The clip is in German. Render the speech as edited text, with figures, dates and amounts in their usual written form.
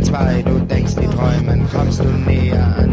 2, du denkst die Träumen, kommst du näher an